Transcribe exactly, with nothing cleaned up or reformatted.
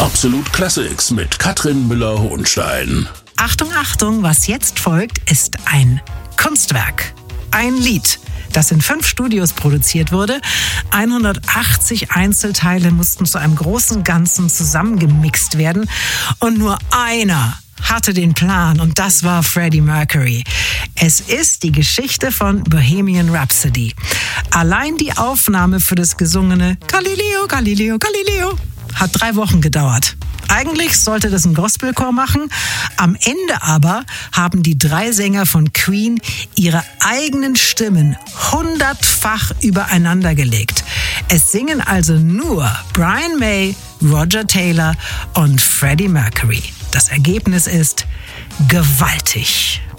Absolut Classics mit Katrin Müller-Hohenstein. Achtung, Achtung, was jetzt folgt, ist ein Kunstwerk. Ein Lied, das in fünf Studios produziert wurde. hundertachtzig Einzelteile mussten zu einem großen Ganzen zusammengemixt werden. Und nur einer hatte den Plan, und das war Freddie Mercury. Es ist die Geschichte von Bohemian Rhapsody. Allein die Aufnahme für das gesungene Galileo, Galileo, Galileo hat drei Wochen gedauert. Eigentlich sollte das ein Gospelchor machen. Am Ende aber haben die drei Sänger von Queen ihre eigenen Stimmen hundertfach übereinander gelegt. Es singen also nur Brian May, Roger Taylor und Freddie Mercury. Das Ergebnis ist gewaltig.